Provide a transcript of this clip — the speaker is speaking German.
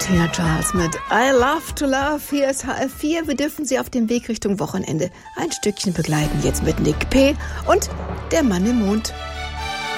Tina Charles mit I Love to Love. Hier ist HR4. Wir dürfen Sie auf dem Weg Richtung Wochenende ein Stückchen begleiten. Jetzt mit Nick P. und Der Mann im Mond.